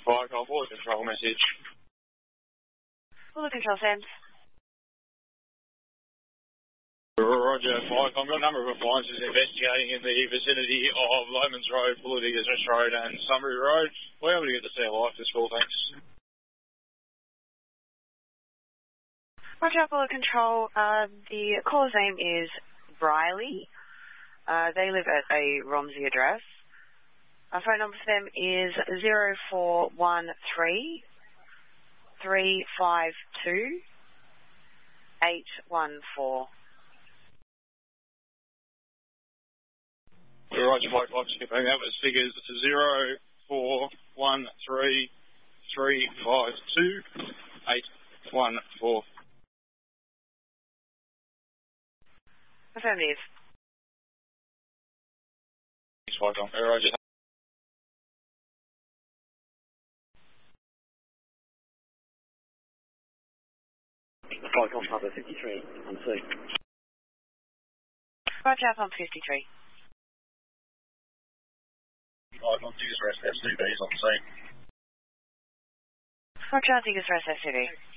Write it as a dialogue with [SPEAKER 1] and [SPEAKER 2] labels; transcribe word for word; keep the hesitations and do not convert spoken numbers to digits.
[SPEAKER 1] Flycom, Bullet Control message.
[SPEAKER 2] Bullet Control sends.
[SPEAKER 1] Roger, Flycom. Got a number of appliances investigating in the vicinity of Lomans Road, Bullet Diggers Road and Sunbury Road. We're able to get the C L I for this call, thanks.
[SPEAKER 2] Roger, Bullet Control. Uh, the caller's name is Briley. Uh, they live at a Romsey address. Our phone number for them is zero four one three three five two eight one four.
[SPEAKER 1] Roger, Flycom. Skipping that was figures zero four one three three five two eight one four.
[SPEAKER 2] Affirmative.
[SPEAKER 1] Thanks, Flycom. Roger.
[SPEAKER 3] Flycom Papa fifty-three on scene.
[SPEAKER 2] Roger, Pump fifty-three.
[SPEAKER 1] Flycom, Diggers Rest, S C B's on scene.
[SPEAKER 2] Roger, Diggers Rest, S C B.